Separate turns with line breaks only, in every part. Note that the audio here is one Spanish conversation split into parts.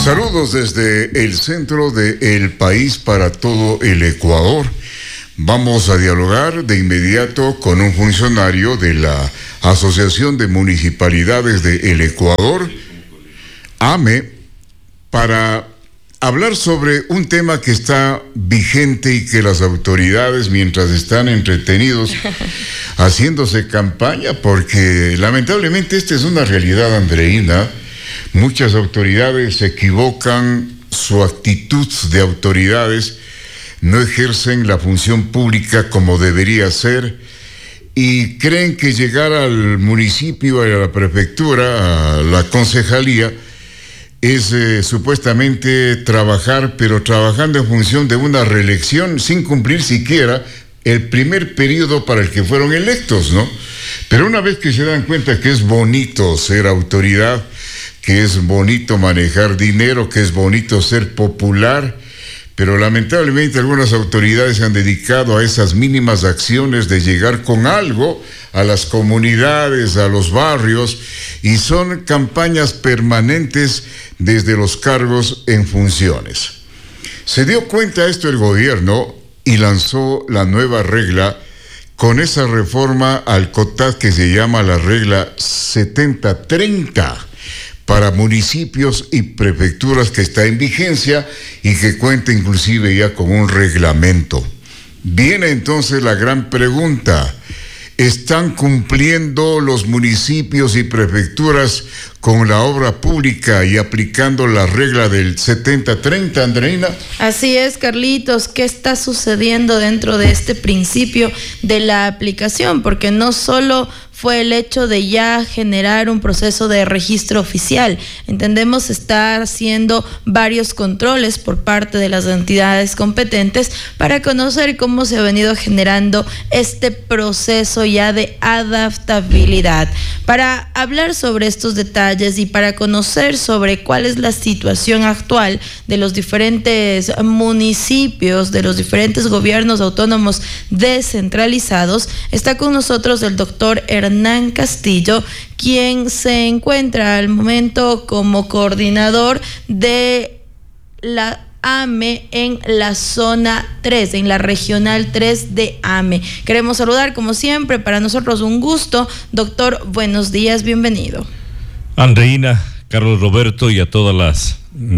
Saludos desde el centro del país para todo el Ecuador. Vamos a dialogar de inmediato con un funcionario de la Asociación de Municipalidades del Ecuador, AME, para hablar sobre un tema que está vigente y que las autoridades, mientras están entretenidos haciéndose campaña, porque lamentablemente esta es una realidad, Andreina. Muchas autoridades se equivocan, su actitud de autoridades, no ejercen la función pública como debería ser y creen que llegar al municipio, a la prefectura, a la concejalía, es supuestamente trabajar, pero trabajando en función de una reelección sin cumplir siquiera el primer periodo para el que fueron electos, ¿no? Pero una vez que se dan cuenta que es bonito ser autoridad, que es bonito manejar dinero, que es bonito ser popular, pero lamentablemente algunas autoridades se han dedicado a esas mínimas acciones de llegar con algo a las comunidades, a los barrios, y son campañas permanentes desde los cargos en funciones. Se dio cuenta esto el gobierno y lanzó la nueva regla con esa reforma al COTAD que se llama la regla 70-30 para municipios y prefecturas, que está en vigencia y que cuenta inclusive ya con un reglamento. Viene entonces la gran pregunta: ¿están cumpliendo los municipios y prefecturas con la obra pública y aplicando la regla del 70-30, Andreina?
Así es, Carlitos. ¿Qué está sucediendo dentro de este principio de la aplicación? Porque no solo fue el hecho de ya generar un proceso de registro oficial. Entendemos estar haciendo varios controles por parte de las entidades competentes para conocer cómo se ha venido generando este proceso ya de adaptabilidad. Para hablar sobre estos detalles y para conocer sobre cuál es la situación actual de los diferentes municipios, de los diferentes gobiernos autónomos descentralizados, está con nosotros el doctor Hernán Castillo, quien se encuentra al momento como coordinador de la AME en la zona 3, en la regional 3 de AME. Queremos saludar, como siempre, para nosotros un gusto. Doctor, buenos días, bienvenido.
Andreina, Carlos Roberto y a todas las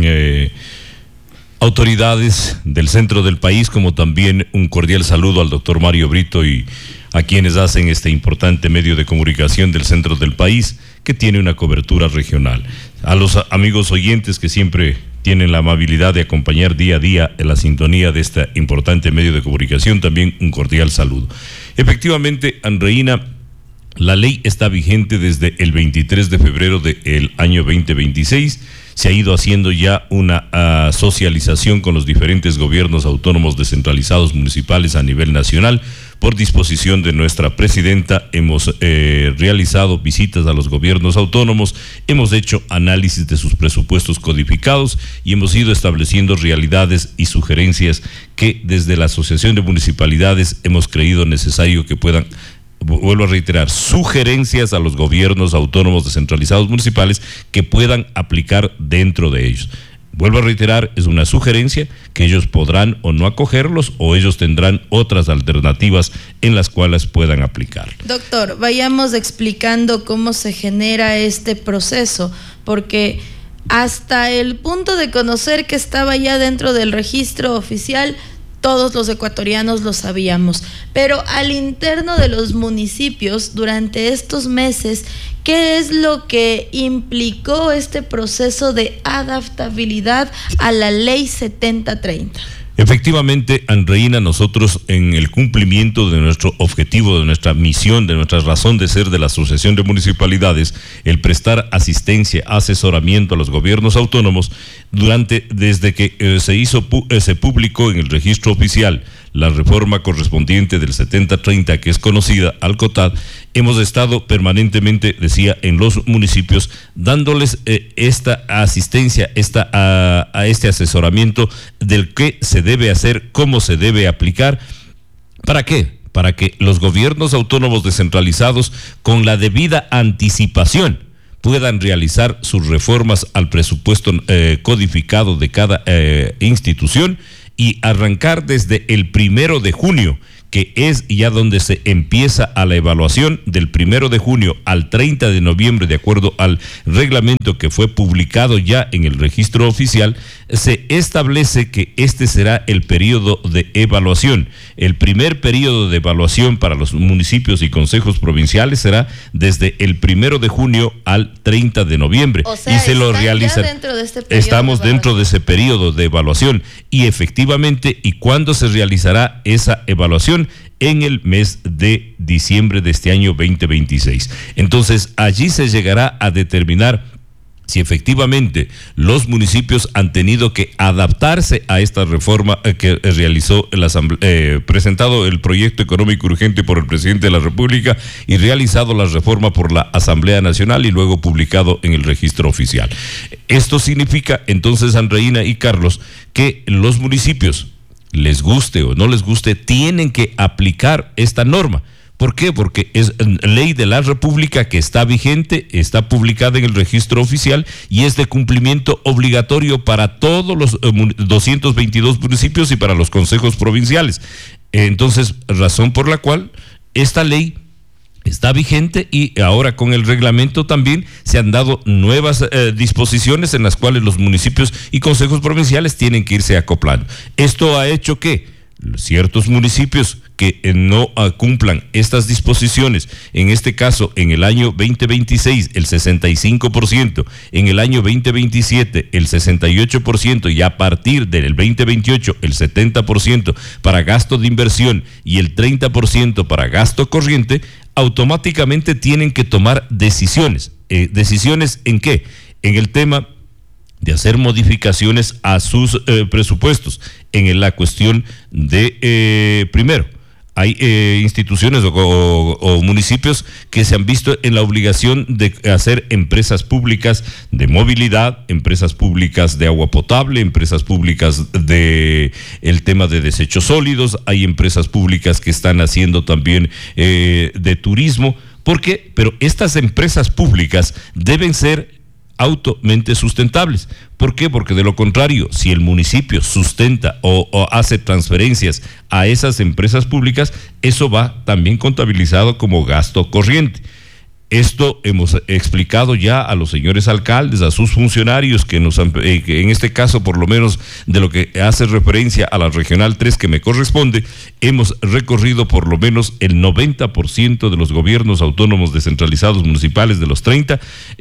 autoridades del centro del país, como también un cordial saludo al doctor Mario Brito y a quienes hacen este importante medio de comunicación del centro del país, que tiene una cobertura regional. A los amigos oyentes que siempre tienen la amabilidad de acompañar día a día en la sintonía de este importante medio de comunicación, también un cordial saludo. Efectivamente, Andreina, la ley está vigente desde el 23 de febrero del año 2026. Se ha ido haciendo ya una socialización con los diferentes gobiernos autónomos descentralizados municipales a nivel nacional. Por disposición de nuestra presidenta, hemos realizado visitas a los gobiernos autónomos, hemos hecho análisis de sus presupuestos codificados y hemos ido estableciendo realidades y sugerencias que desde la Asociación de Municipalidades hemos creído necesario que puedan, vuelvo a reiterar, sugerencias a los gobiernos autónomos descentralizados municipales que puedan aplicar dentro de ellos. Vuelvo a reiterar, es una sugerencia que ellos podrán o no acogerlos, o ellos tendrán otras alternativas en las cuales puedan aplicar.
Doctor, vayamos explicando cómo se genera este proceso, porque hasta el punto de conocer que estaba ya dentro del registro oficial, todos los ecuatorianos lo sabíamos, pero al interno de los municipios, durante estos meses, ¿qué es lo que implicó este proceso de adaptabilidad a la ley 70-30?
Efectivamente, Andreina, nosotros en el cumplimiento de nuestro objetivo, de nuestra misión, de nuestra razón de ser de la Asociación de Municipalidades, el prestar asistencia, asesoramiento a los gobiernos autónomos, desde que se publicó en el registro oficial la reforma correspondiente del 70-30, que es conocida al COTAD, hemos estado permanentemente, decía, en los municipios, dándoles esta asistencia, a este asesoramiento del qué se debe hacer, cómo se debe aplicar. ¿Para qué? Para que los gobiernos autónomos descentralizados, con la debida anticipación, puedan realizar sus reformas al presupuesto codificado de cada institución y arrancar desde el 1 de junio, que es ya donde se empieza a la evaluación del 1 de junio al 30 de noviembre, de acuerdo al reglamento que fue publicado ya en el registro oficial. Se establece que este será el periodo de evaluación. El primer periodo de evaluación para los municipios y consejos provinciales será desde el 1 de junio al 30 de noviembre.
O sea,
y se lo realiza.
Dentro de este periodo
Estamos dentro de ese periodo de evaluación. Y efectivamente, ¿y cuándo se realizará esa evaluación? En el mes de diciembre de este año 2026. Entonces, allí se llegará a determinar si efectivamente los municipios han tenido que adaptarse a esta reforma que realizó la presentado el proyecto económico urgente por el presidente de la República y realizado la reforma por la Asamblea Nacional y luego publicado en el registro oficial. Esto significa entonces, Andreina y Carlos, que los municipios, les guste o no les guste, tienen que aplicar esta norma. ¿Por qué? Porque es ley de la República que está vigente, está publicada en el registro oficial y es de cumplimiento obligatorio para todos los 222 municipios y para los consejos provinciales. Entonces, razón por la cual esta ley está vigente y ahora con el reglamento también se han dado nuevas disposiciones en las cuales los municipios y consejos provinciales tienen que irse acoplando. Esto ha hecho que ciertos municipios que no cumplan estas disposiciones, en este caso en el año 2026 el 65%, en el año 2027 el 68% y a partir del 2028 el 70% para gasto de inversión y el 30% para gasto corriente, automáticamente tienen que tomar decisiones. ¿Decisiones en qué? En el tema de hacer modificaciones a sus presupuestos, en la cuestión de, primero, hay instituciones o municipios que se han visto en la obligación de hacer empresas públicas de movilidad, empresas públicas de agua potable, empresas públicas de el tema de desechos sólidos, hay empresas públicas que están haciendo también de turismo. ¿Por qué? Pero estas empresas públicas deben ser automente sustentables. ¿Por qué? Porque de lo contrario, si el municipio sustenta o hace transferencias a esas empresas públicas, eso va también contabilizado como gasto corriente. Esto hemos explicado ya a los señores alcaldes, a sus funcionarios, que nos han, que en este caso, por lo menos de lo que hace referencia a la Regional 3 que me corresponde, hemos recorrido por lo menos el 90% de los gobiernos autónomos descentralizados municipales de los 30,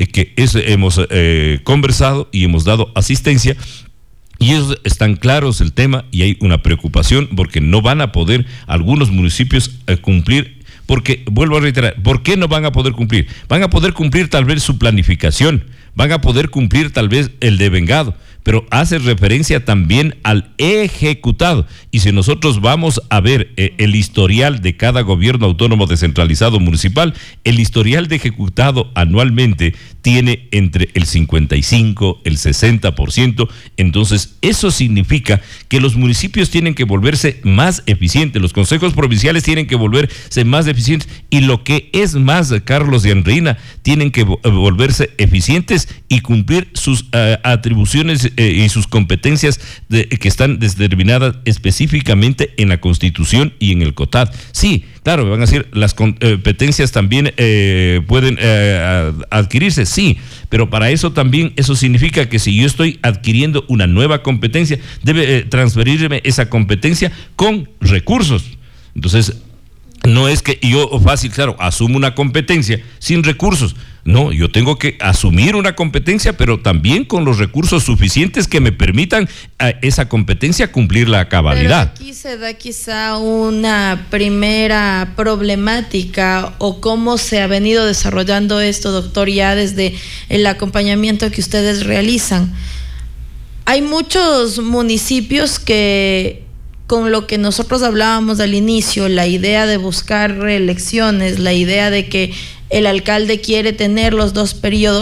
hemos conversado y hemos dado asistencia. Y ellos están claros el tema y hay una preocupación porque no van a poder algunos municipios cumplir. Porque, vuelvo a reiterar, ¿por qué no van a poder cumplir? Van a poder cumplir tal vez su planificación, van a poder cumplir tal vez el devengado, pero hace referencia también al ejecutado. Y si nosotros vamos a ver el historial de cada gobierno autónomo descentralizado municipal, el historial de ejecutado anualmente tiene entre el 55, el 60%. Entonces, eso significa que los municipios tienen que volverse más eficientes, los consejos provinciales tienen que volverse más eficientes y lo que es más, Carlos y Andreina, tienen que volverse eficientes y cumplir sus atribuciones y sus competencias que están determinadas específicamente en la Constitución y en el COTAD. Sí, claro, me van a decir, las competencias también pueden adquirirse, sí, pero para eso también, eso significa que si yo estoy adquiriendo una nueva competencia, debe transferirme esa competencia con recursos. Entonces, no es que yo fácil, claro, asumo una competencia sin recursos. No, yo tengo que asumir una competencia, pero también con los recursos suficientes que me permitan a esa competencia cumplirla a cabalidad.
Pero aquí se da quizá una primera problemática o cómo se ha venido desarrollando esto, doctor, ya desde el acompañamiento que ustedes realizan. Hay muchos municipios que, con lo que nosotros hablábamos al inicio, la idea de buscar reelecciones, la idea de que el alcalde quiere tener los 2 periodos,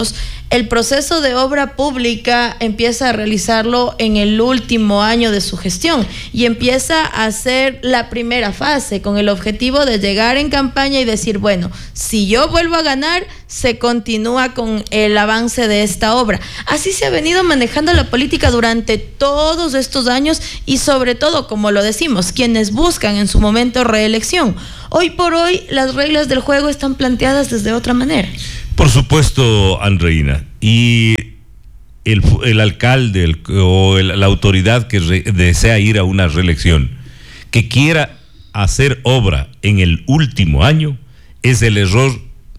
el proceso de obra pública empieza a realizarlo en el último año de su gestión y empieza a hacer la primera fase con el objetivo de llegar en campaña y decir, bueno, si yo vuelvo a ganar, se continúa con el avance de esta obra. Así se ha venido manejando la política durante todos estos años y sobre todo, como lo decimos, quienes buscan en su momento reelección. Hoy por hoy las reglas del juego están planteadas desde otra manera.
Por supuesto, Andreina. Y el alcalde la autoridad que desea ir a una reelección, que quiera hacer obra en el último año, es el error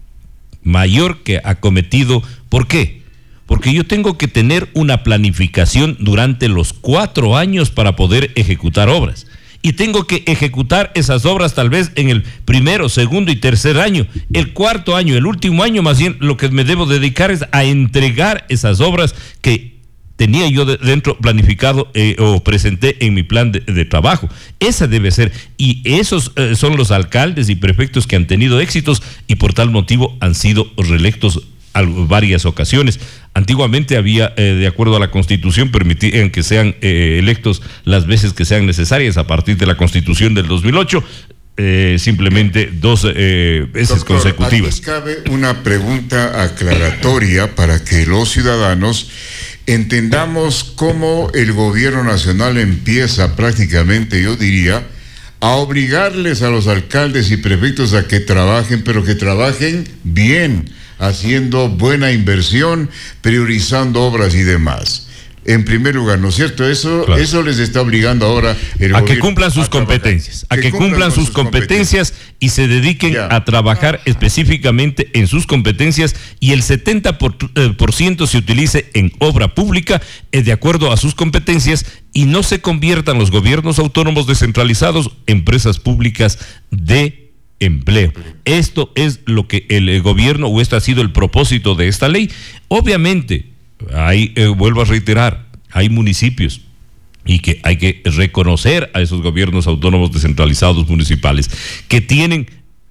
mayor que ha cometido. ¿Por qué? Porque yo tengo que tener una planificación durante los 4 años para poder ejecutar obras. Y tengo que ejecutar esas obras tal vez en el primero, segundo y tercer año. El 4º año, el último año, más bien lo que me debo dedicar es a entregar esas obras que tenía yo dentro planificado o presenté en mi plan de trabajo. Esa debe ser. Y esos son los alcaldes y prefectos que han tenido éxitos y por tal motivo han sido reelectos varias ocasiones. Antiguamente había, de acuerdo a la Constitución, permitían que sean electos las veces que sean necesarias. A partir de la Constitución del 2008, simplemente 2 veces, doctor, consecutivas.
Aquí cabe una pregunta aclaratoria para que los ciudadanos entendamos cómo el gobierno nacional empieza prácticamente, yo diría, a obligarles a los alcaldes y prefectos a que trabajen, pero que trabajen bien, haciendo buena inversión, priorizando obras y demás. En primer lugar, ¿no es cierto? Eso, claro. Eso les está obligando ahora el
a
gobierno
que cumplan sus competencias, a que cumplan sus competencias y se dediquen a trabajar específicamente en sus competencias, y el 70% se utilice en obra pública de acuerdo a sus competencias, y no se conviertan los gobiernos autónomos descentralizados en empresas públicas de empleo. Esto es lo que el gobierno, o este ha sido el propósito de esta ley. Obviamente, vuelvo a reiterar, hay municipios y que hay que reconocer a esos gobiernos autónomos descentralizados municipales que tienen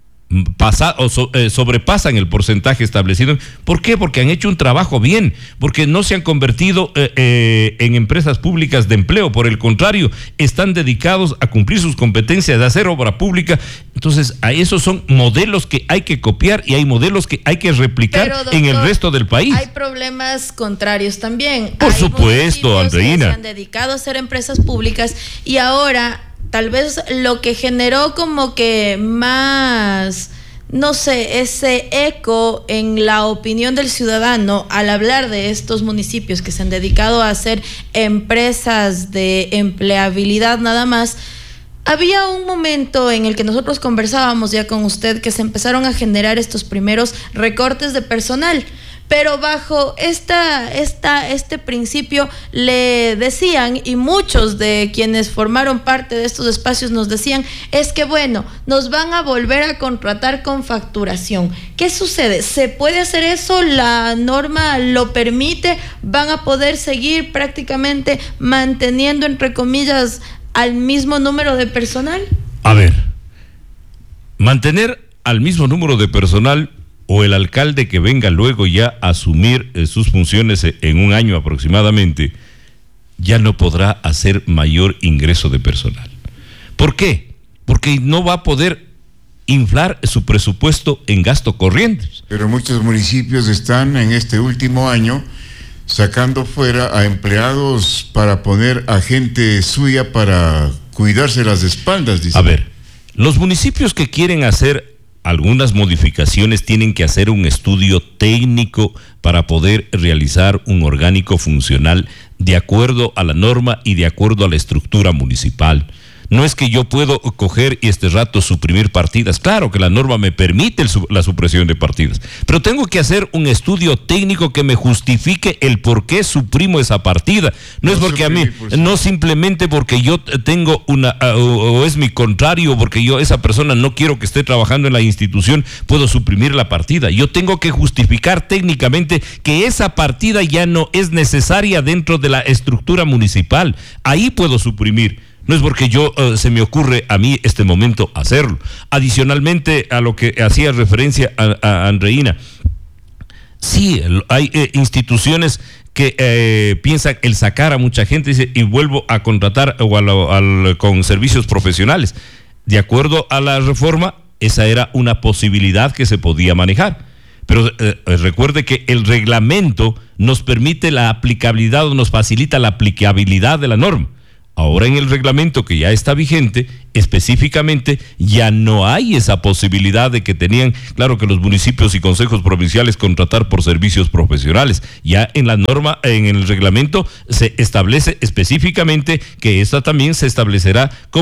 sobrepasan el porcentaje establecido. ¿Por qué? Porque han hecho un trabajo bien, porque no se han convertido en empresas públicas de empleo. Por el contrario, están dedicados a cumplir sus competencias de hacer obra pública. Entonces, a esos son modelos que hay que copiar y hay modelos que hay que replicar. Pero, doctor, en el resto del país.
Hay problemas contrarios también.
Por supuesto, Andreina.
Se han dedicado a ser empresas públicas y ahora tal vez lo que generó como que más, no sé, ese eco en la opinión del ciudadano al hablar de estos municipios que se han dedicado a hacer empresas de empleabilidad nada más. Había un momento en el que nosotros conversábamos ya con usted que se empezaron a generar estos primeros recortes de personal. Pero bajo este principio le decían, y muchos de quienes formaron parte de estos espacios nos decían, es que bueno, nos van a volver a contratar con facturación. ¿Qué sucede? ¿Se puede hacer eso? ¿La norma lo permite? ¿Van a poder seguir prácticamente manteniendo, entre comillas, al mismo número de personal?
A ver, mantener al mismo número de personal, o el alcalde que venga luego ya a asumir sus funciones en un año aproximadamente, ya no podrá hacer mayor ingreso de personal. ¿Por qué? Porque no va a poder inflar su presupuesto en gasto corriente.
Pero muchos municipios están en este último año sacando fuera a empleados para poner a gente suya para cuidarse las espaldas, dice.
A ver, los municipios que quieren hacer algunas modificaciones tienen que hacer un estudio técnico para poder realizar un orgánico funcional de acuerdo a la norma y de acuerdo a la estructura municipal. No es que yo puedo coger y este rato suprimir partidas. Claro que la norma me permite la supresión de partidas, pero tengo que hacer un estudio técnico que me justifique el por qué suprimo esa partida. No es porque a mí, no simplemente porque yo tengo o es mi contrario, porque yo esa persona no quiero que esté trabajando en la institución, puedo suprimir la partida. Yo tengo que justificar técnicamente que esa partida ya no es necesaria dentro de la estructura municipal. Ahí puedo suprimir. No es porque se me ocurre a mí este momento hacerlo. Adicionalmente a lo que hacía referencia a Andreina, Sí, hay instituciones que piensan el sacar a mucha gente y vuelvo a contratar con servicios profesionales. De acuerdo a la reforma, esa era una posibilidad que se podía manejar. Pero recuerde que el reglamento nos permite la aplicabilidad o nos facilita la aplicabilidad de la norma. Ahora en el reglamento que ya está vigente, específicamente ya no hay esa posibilidad de que tenían, claro, que los municipios y consejos provinciales contratar por servicios profesionales. Ya en la norma, en el reglamento se establece específicamente que esta también se establecerá como